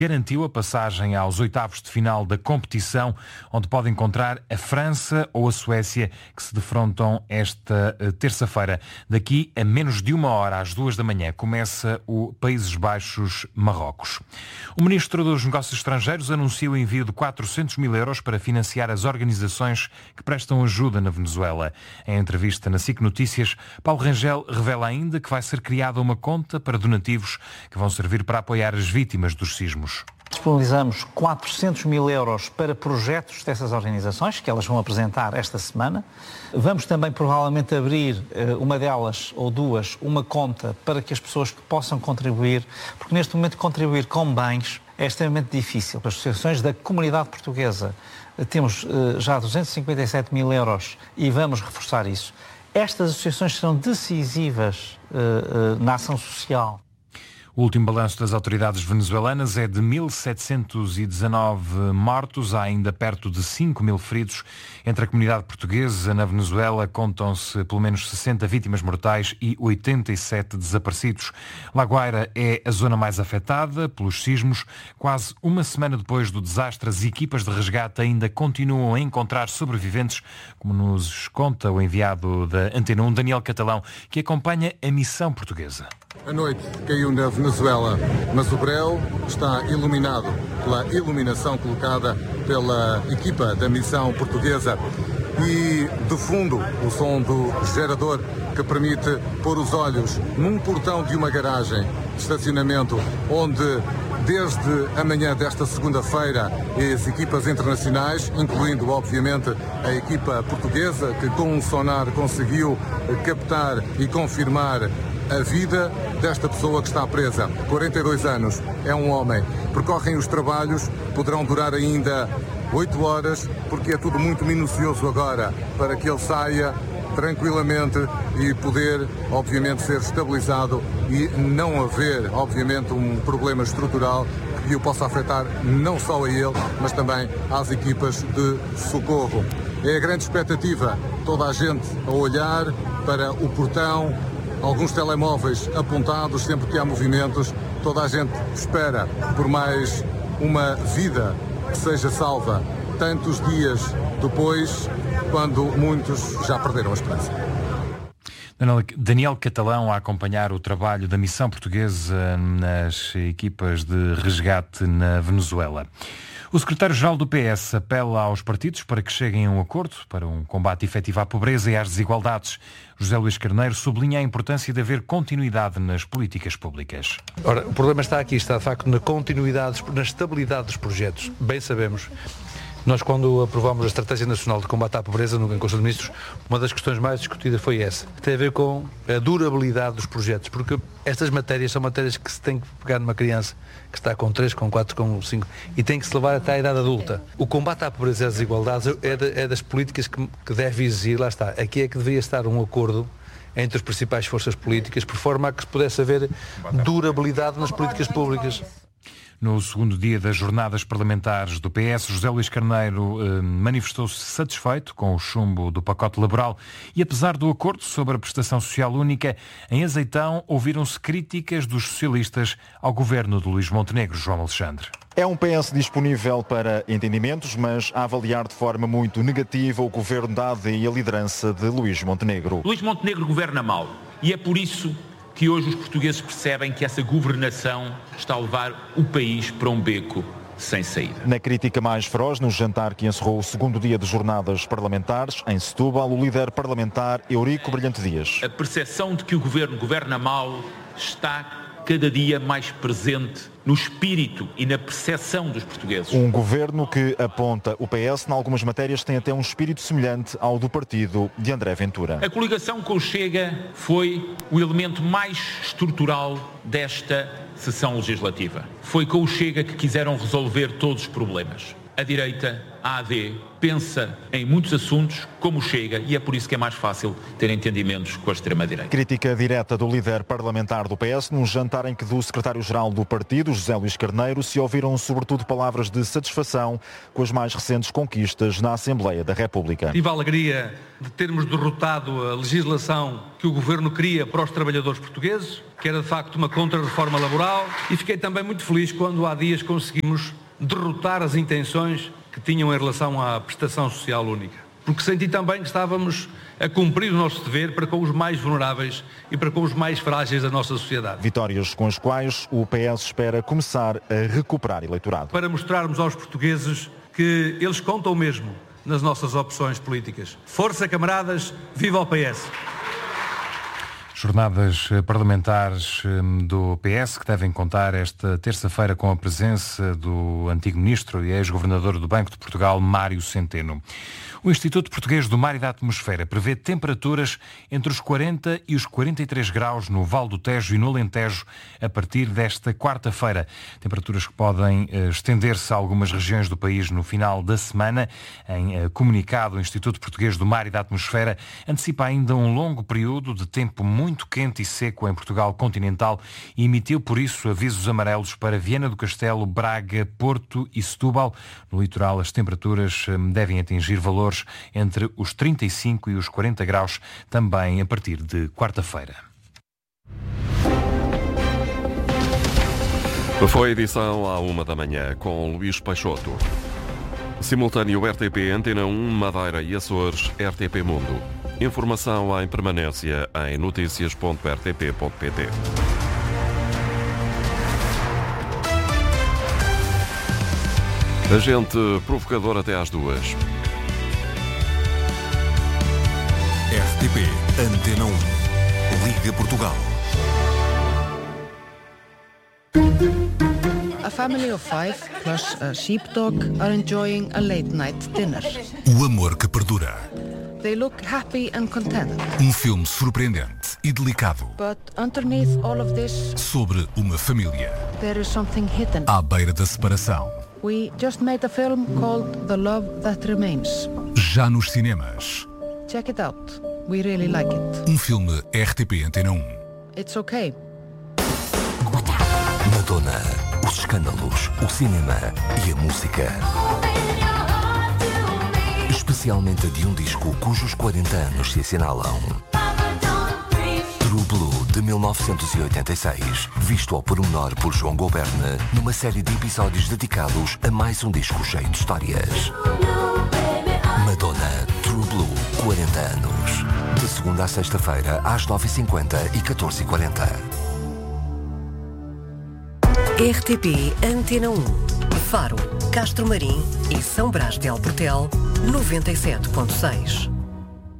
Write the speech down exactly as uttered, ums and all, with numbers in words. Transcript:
garantiu a passagem aos oitavos de final da competição, onde pode encontrar a França ou a Suécia, que se defrontam esta terça-feira. Daqui a menos de uma hora, às duas da manhã, começa o Países Baixos-Marrocos. O Ministro dos Negócios Estrangeiros anuncia o envio de quatrocentos mil euros para financiar as organizações que prestam ajuda na Venezuela. Em entrevista na S I C Notícias, Paulo Rangel revela ainda que vai ser criada uma conta para donativos que vão servir para apoiar as vítimas dos sismos. Disponibilizamos quatrocentos mil euros para projetos dessas organizações, que elas vão apresentar esta semana. Vamos também provavelmente abrir uma delas ou duas, uma conta para que as pessoas que possam contribuir, porque neste momento contribuir com bens é extremamente difícil. As associações da comunidade portuguesa temos já duzentos e cinquenta e sete mil euros e vamos reforçar isso. Estas associações serão decisivas uh, uh, na ação social. O último balanço das autoridades venezuelanas é de mil setecentos e dezanove mortos, há ainda perto de cinco mil feridos. Entre a comunidade portuguesa na Venezuela contam-se pelo menos sessenta vítimas mortais e oitenta e sete desaparecidos. La Guaira é a zona mais afetada pelos sismos. Quase uma semana depois do desastre, as equipas de resgate ainda continuam a encontrar sobreviventes, como nos conta o enviado da Antena um, Daniel Catalão, que acompanha a missão portuguesa. A noite caiu na Venezuela, mas o breu está iluminado pela iluminação colocada pela equipa da missão portuguesa. E, de fundo, o som do gerador que permite pôr os olhos num portão de uma garagem de estacionamento onde, desde a manhã desta segunda-feira, as equipas internacionais, incluindo, obviamente, a equipa portuguesa, que com um sonar conseguiu captar e confirmar a vida desta pessoa que está presa. quarenta e dois anos, é um homem. Percorrem os trabalhos, poderão durar ainda oito horas, porque é tudo muito minucioso agora, para que ele saia tranquilamente e poder, obviamente, ser estabilizado e não haver, obviamente, um problema estrutural que o possa afetar não só a ele, mas também às equipas de socorro. É a grande expectativa, toda a gente a olhar para o portão, alguns telemóveis apontados sempre que há movimentos, toda a gente espera por mais uma vida que seja salva, tantos dias depois, quando muitos já perderam a esperança. Daniel Catalão a acompanhar o trabalho da missão portuguesa nas equipas de resgate na Venezuela. O secretário-geral do P S apela aos partidos para que cheguem a um acordo para um combate efetivo à pobreza e às desigualdades. José Luís Carneiro sublinha a importância de haver continuidade nas políticas públicas. Ora, o problema está aqui, está de facto na continuidade, na estabilidade dos projetos. Bem sabemos. Nós, quando aprovamos a Estratégia Nacional de Combate à Pobreza no Conselho de Ministros, uma das questões mais discutidas foi essa. Tem a ver com a durabilidade dos projetos, porque estas matérias são matérias que se tem que pegar numa criança que está com três, com quatro, com cinco e tem que se levar até à idade adulta. O combate à pobreza e às desigualdades é, de, é das políticas que, que deve exigir, lá está, aqui é que deveria estar um acordo entre as principais forças políticas, por forma a que pudesse haver durabilidade nas políticas públicas. No segundo dia das jornadas parlamentares do P S, José Luís Carneiro eh, manifestou-se satisfeito com o chumbo do pacote laboral e, apesar do acordo sobre a prestação social única, em Azeitão ouviram-se críticas dos socialistas ao governo de Luís Montenegro. João Alexandre. É um P S disponível para entendimentos, mas a avaliar de forma muito negativa o governo da A D e a liderança de Luís Montenegro. Luís Montenegro governa mal e é por isso que hoje os portugueses percebem que essa governação está a levar o país para um beco sem saída. Na crítica mais feroz, no jantar que encerrou o segundo dia de jornadas parlamentares, em Setúbal, o líder parlamentar Eurico Brilhante Dias. A percepção de que o governo governa mal está cada dia mais presente no espírito e na percepção dos portugueses. Um governo que aponta o P S, em algumas matérias, tem até um espírito semelhante ao do partido de André Ventura. A coligação com o Chega foi o elemento mais estrutural desta sessão legislativa. Foi com o Chega que quiseram resolver todos os problemas. a direita, a A D, pensa em muitos assuntos como o Chega e é por isso que é mais fácil ter entendimentos com a extrema-direita. Crítica direta do líder parlamentar do P S num jantar em que do secretário-geral do partido, José Luís Carneiro, se ouviram sobretudo palavras de satisfação com as mais recentes conquistas na Assembleia da República. Tive a alegria de termos derrotado a legislação que o Governo queria para os trabalhadores portugueses, que era de facto uma contra-reforma laboral, e fiquei também muito feliz quando há dias conseguimos derrotar as intenções que tinham em relação à prestação social única. Porque senti também que estávamos a cumprir o nosso dever para com os mais vulneráveis e para com os mais frágeis da nossa sociedade. Vitórias com as quais o P S espera começar a recuperar eleitorado. Para mostrarmos aos portugueses que eles contam mesmo nas nossas opções políticas. Força, camaradas, viva o P S! Jornadas parlamentares do P S que devem contar esta terça-feira com a presença do antigo ministro e ex-governador do Banco de Portugal, Mário Centeno. O Instituto Português do Mar e da Atmosfera prevê temperaturas entre os quarenta e os quarenta e três graus no Vale do Tejo e no Alentejo a partir desta quarta-feira. Temperaturas que podem uh, estender-se a algumas regiões do país no final da semana. Em uh, comunicado, o Instituto Português do Mar e da Atmosfera antecipa ainda um longo período de tempo muito quente e seco em Portugal continental e emitiu, por isso, avisos amarelos para Viana do Castelo, Braga, Porto e Setúbal. No litoral, as temperaturas um, devem atingir valores entre os trinta e cinco e os quarenta graus, também a partir de quarta-feira. Foi a edição à uma da manhã com Luís Peixoto. Simultâneo R T P, Antena um, Madeira e Açores, R T P Mundo. Informação em permanência em notícias ponto r t p ponto p t. Agente provocador até às duas. R T P Antena um. Liga Portugal. A family of five plus a sheepdog are enjoying a late night dinner. O amor que perdura. They look happy and content. Um filme surpreendente e delicado. But underneath all of this, sobre uma família. There is something hidden. À beira da separação. We just made a film called The Love That Remains. Já nos cinemas. Check it out. We really like it. Um filme R T P Antena um. It's okay. Madonna, os escândalos, o cinema e a música. Especialmente de um disco cujos quarenta anos se assinalam. True Blue, de mil novecentos e oitenta e seis, visto ao pormenor por João Goberne, numa série de episódios dedicados a mais um disco cheio de histórias. Madonna, True Blue, quarenta anos. De segunda a sexta-feira, às nove e cinquenta e catorze e quarenta. R T P Antena um. Faro, Castro Marim e São Brás de Alportel, noventa e sete ponto seis.